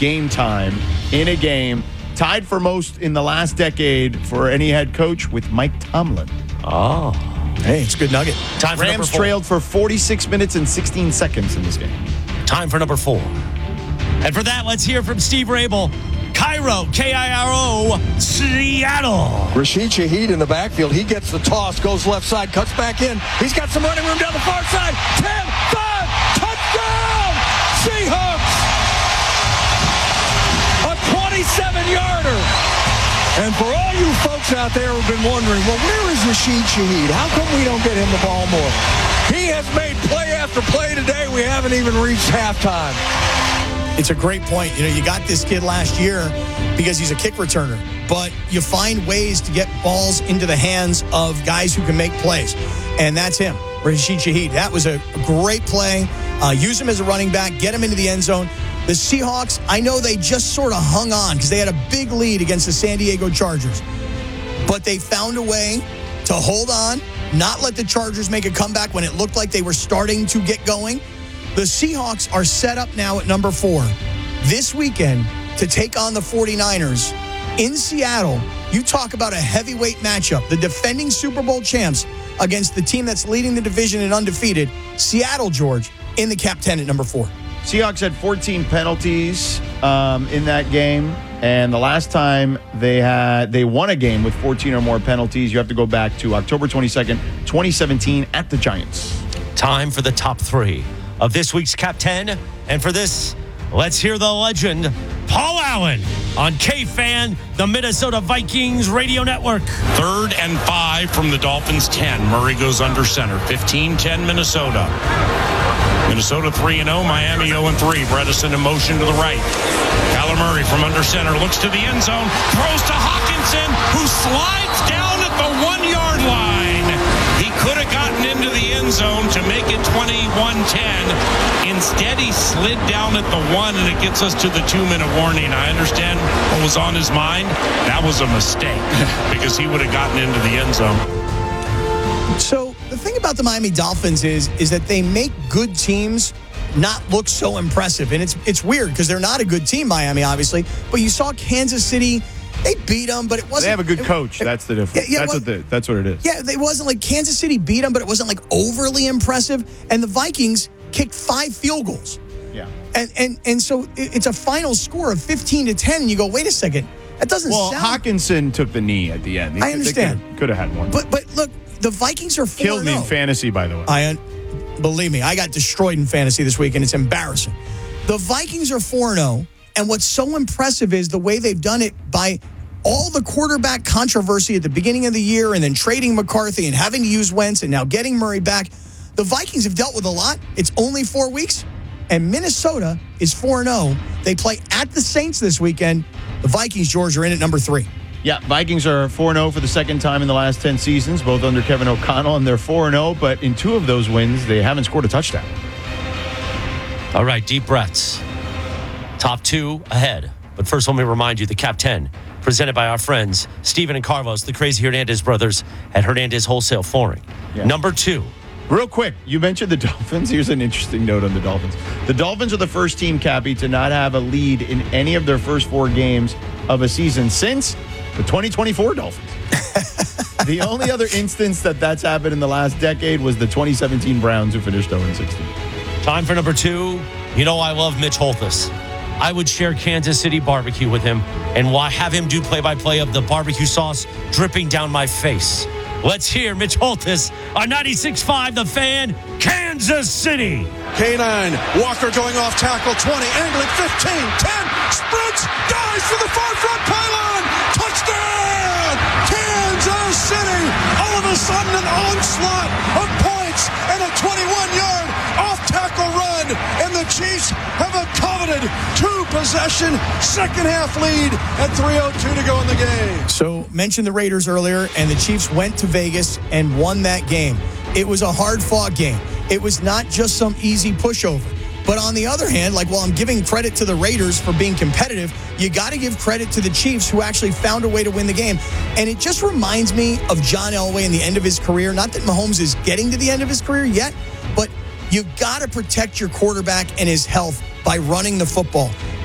game time in a game, tied for most in the last decade for any head coach with Mike Tomlin. Oh. Hey, it's a good nugget. Time for Rams trailed for 46 minutes and 16 seconds in this game. Time for number 4. And for that, let's hear from Steve Rabel. Cairo, K-I-R-O, Seattle. Rashid Shaheed in the backfield. He gets the toss, goes left side, cuts back in. He's got some running room down the far side. 10, 5, touchdown! Seahawks! A 27-yarder. And for all you folks out there who've been wondering, well, where is Rashid Shaheed? How come we don't get him the ball more? He has made play after play today. We haven't even reached halftime. It's a great point. You know, you got this kid last year because he's a kick returner, but you find ways to get balls into the hands of guys who can make plays, and that's him, Rashid Shaheed. That was a great play. Use him as a running back, get him into the end zone. The Seahawks, I know they just sort of hung on because they had a big lead against the San Diego Chargers, but they found a way to hold on, not let the Chargers make a comeback when it looked like they were starting to get going. The Seahawks are set up now at number 4 this weekend to take on the 49ers in Seattle. You talk about a heavyweight matchup, the defending Super Bowl champs against the team that's leading the division and undefeated, Seattle, George, in the Cap 10 at number 4. Seahawks had 14 penalties in that game, and the last time they won a game with 14 or more penalties, you have to go back to October 22nd, 2017 at the Giants. Time for the top 3 of this week's Cap 10. And for this, let's hear the legend, Paul Allen, on K-Fan, the Minnesota Vikings radio network. 3rd and 5 from the Dolphins' 10. Murray goes under center. 15-10 Minnesota. Minnesota 3-0, Miami 0-3. Bredesen in motion to the right. Kyler Murray from under center looks to the end zone, throws to Hawkinson, who slides down at the 1-yard line. He could have gotten into the end zone to make it 21-10. Instead, he slid down at the 1, and it gets us to the 2-minute warning. I understand what was on his mind. That was a mistake because he would have gotten into the end zone. So the thing about the Miami Dolphins is that they make good teams not look so impressive. And it's weird because they're not a good team, Miami, obviously. But you saw Kansas City. They beat them, but it wasn't. They have a good coach. That's the difference. That's what it is. Yeah, it wasn't like Kansas City beat them, but it wasn't like overly impressive. And the Vikings kicked 5 field goals. Yeah. And so it's a final score of 15-10, and you go, wait a second, that doesn't sound. Well, Hawkinson took the knee at the end. I understand. Could have had one. But look, the Vikings are 4-0. Killed me in fantasy, by the way. Believe me, I got destroyed in fantasy this week, and it's embarrassing. The Vikings are 4-0, and what's so impressive is the way they've done it by all the quarterback controversy at the beginning of the year and then trading McCarthy and having to use Wentz and now getting Murray back. The Vikings have dealt with a lot. It's only 4 weeks, and Minnesota is 4-0. They play at the Saints this weekend. The Vikings, George, are in at number 3. Yeah, Vikings are 4-0 for the second time in the last 10 seasons, both under Kevin O'Connell, and they're 4-0, but in 2 of those wins, they haven't scored a touchdown. All right, deep breaths. Top 2 ahead. But first, let me remind you, the Cap 10, presented by our friends, Steven and Carlos, the crazy Hernandez brothers at Hernandez Wholesale Flooring. Yeah. Number 2. Real quick, you mentioned the Dolphins. Here's an interesting note on the Dolphins. The Dolphins are the first team, Cappy, to not have a lead in any of their first 4 games of a season since the 2024 Dolphins. The only other instance that's happened in the last decade was the 2017 Browns, who finished 0-16. Time for number 2. You know I love Mitch Holthus. I would share Kansas City barbecue with him and have him do play-by-play of the barbecue sauce dripping down my face. Let's hear Mitch Holthus on 96.5 The Fan, Kansas City. K9, Walker going off tackle, 20, angling 15, 10, sprints, dives for the far front pylon, touchdown, Kansas City. All of a sudden an onslaught of points and a 21-yard off-tackle run, and the Chiefs have a coveted 2-possession second-half lead at 3:02 to go in the game. So, mentioned the Raiders earlier, and the Chiefs went to Vegas and won that game. It was a hard-fought game. It was not just some easy pushover. But on the other hand, while I'm giving credit to the Raiders for being competitive, you got to give credit to the Chiefs, who actually found a way to win the game. And it just reminds me of John Elway in the end of his career. Not that Mahomes is getting to the end of his career yet, but you got to protect your quarterback and his health by running the football.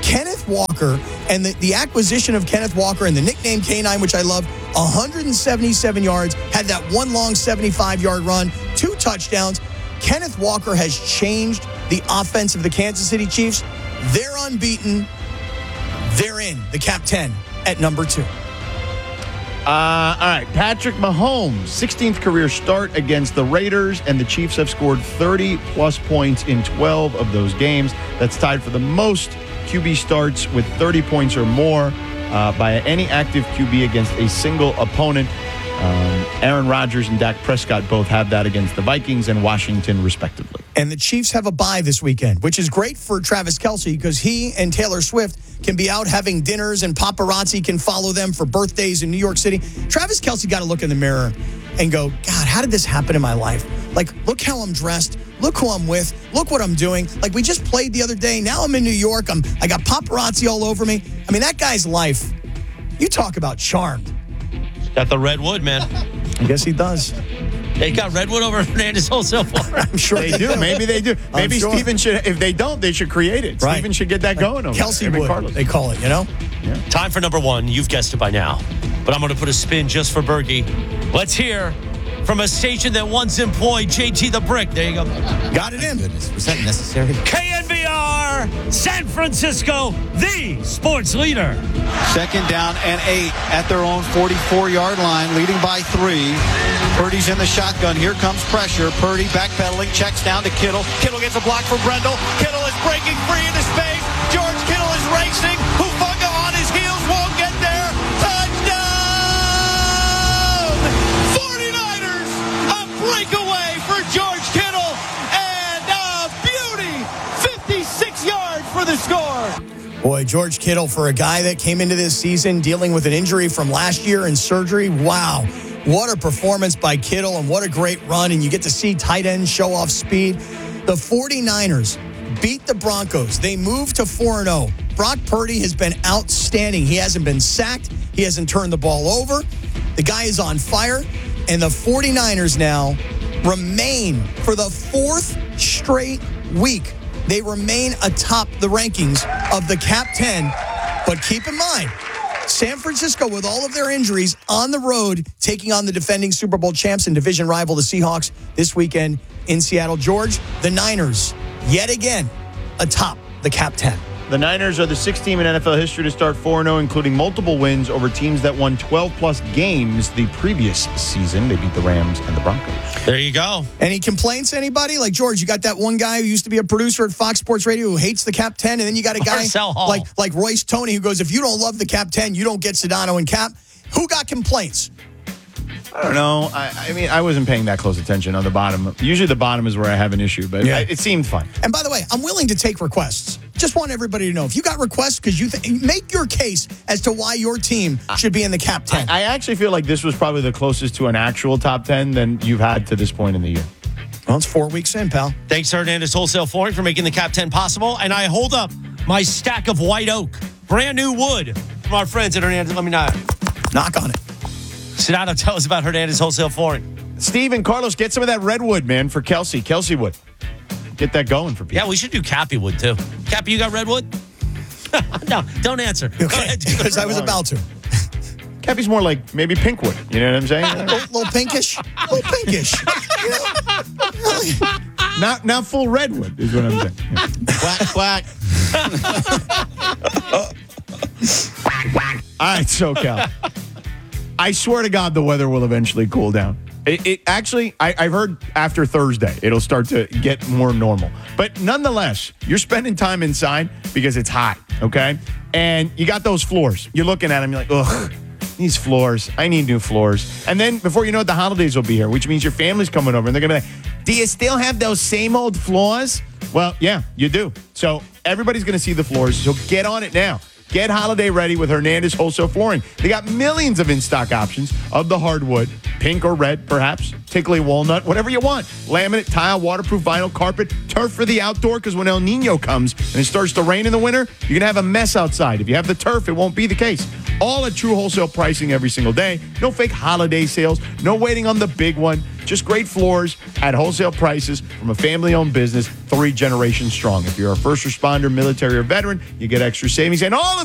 Kenneth Walker and the acquisition of Kenneth Walker and the nickname K9, which I love, 177 yards, had that one long 75-yard run, 2 touchdowns. Kenneth Walker has changed the offense of the Kansas City Chiefs. They're unbeaten. They're in the Cap 10 at number 2. All right, Patrick Mahomes, 16th career start against the Raiders, and the Chiefs have scored 30-plus points in 12 of those games. That's tied for the most QB starts with 30 points or more by any active QB against a single opponent. Aaron Rodgers and Dak Prescott both have that against the Vikings and Washington, respectively. And the Chiefs have a bye this weekend, which is great for Travis Kelce because he and Taylor Swift can be out having dinners and paparazzi can follow them for birthdays in New York City. Travis Kelce got to look in the mirror and go, God, how did this happen in my life? Like, look how I'm dressed. Look who I'm with. Look what I'm doing. Like, we just played the other day. Now I'm in New York. I got paparazzi all over me. I mean, that guy's life, you talk about charmed. Got the redwood, man. I guess he does. They got redwood over Hernandez Wholesale Flooring. I'm sure They do. Maybe they do. Maybe sure. Steven should. If they don't, they should create it. Right. Steven should get that going over Kelsey there. Wood, they call it, you know? Time for number 1. You've guessed it by now. But I'm going to put a spin just for Berkey. Let's hear from a station that once employed JT the Brick. There you go. Got it in. Goodness, was that necessary? KNBR, San Francisco, the sports leader. 2nd down and 8 at their own 44-yard line, leading by 3. Purdy's in the shotgun. Here comes pressure. Purdy backpedaling, checks down to Kittle. Kittle gets a block from Brendel. Kittle is breaking free into space. George Kittle is racing. Hufanga on his heels, won't get there. Touchdown! 49ers, a breakaway for George Kittle, and a beauty, 56 yards for the score. Boy, George Kittle, for a guy that came into this season dealing with an injury from last year and surgery, wow. What a performance by Kittle, and what a great run. And you get to see tight ends show off speed. The 49ers beat the Broncos. They moved to 4-0. Brock Purdy has been outstanding. He hasn't been sacked. He hasn't turned the ball over. The guy is on fire. And the 49ers now remain, for the 4th straight week, they remain atop the rankings of the Cap 10. But keep in mind, San Francisco, with all of their injuries, on the road, taking on the defending Super Bowl champs and division rival, the Seahawks, this weekend in Seattle. George, the Niners, yet again, atop the Cap 10. The Niners are the 6th team in NFL history to start 4-0, including multiple wins over teams that won 12-plus games the previous season. They beat the Rams and the Broncos. There you go. Any complaints, anybody? Like, George, you got that one guy who used to be a producer at Fox Sports Radio who hates the Cap 10, and then you got a guy Marcel Hall. like Royce Toney who goes, if you don't love the Cap 10, you don't get Sedano and Cap. Who got complaints? I don't know. I mean, I wasn't paying that close attention on the bottom. Usually the bottom is where I have an issue, but it seemed fine. And by the way, I'm willing to take requests. Just want everybody to know, if you got requests, because you make your case as to why your team should be in the Cap 10. I actually feel like this was probably the closest to an actual top 10 than you've had to this point in the year. Well, it's 4 weeks in, pal. Thanks to Hernandez Wholesale Flooring for making the Cap 10 possible. And I hold up my stack of white oak, brand new wood from our friends at Hernandez. Let me know. Knock on it. Sedano, tell us about Hernandez Wholesale Flooring. Steve and Carlos, get some of that redwood, man, for Kelsey. Kelsey wood. Get that going for people. Yeah, we should do Cappy wood, too. Cappy, you got redwood? No, don't answer. Okay, because I was about to. Cappy's more like maybe pinkwood. You know what I'm saying? little pinkish. Little pinkish. You know? Really? Not full redwood is what I'm saying. Yeah. Quack, quack. All right, SoCal. I swear to God, the weather will eventually cool down. It actually, I've heard after Thursday, it'll start to get more normal. But nonetheless, you're spending time inside because it's hot, okay? And you got those floors. You're looking at them, you're like, ugh, these floors. I need new floors. And then before you know it, the holidays will be here, which means your family's coming over and they're going to be like, do you still have those same old floors? Well, yeah, you do. So everybody's going to see the floors. So get on it now. Get holiday ready with Hernandez Wholesale Flooring. They got millions of in-stock options of the hardwood, pink or red, perhaps, tickly walnut, whatever you want. Laminate, tile, waterproof vinyl, carpet, turf for the outdoor, because when El Nino comes and it starts to rain in the winter, you're going to have a mess outside. If you have the turf, it won't be the case. All at true wholesale pricing every single day. No fake holiday sales. No waiting on the big one. Just great floors at wholesale prices from a family-owned business, 3 generations strong. If you're a first responder, military, or veteran, you get extra savings. And all of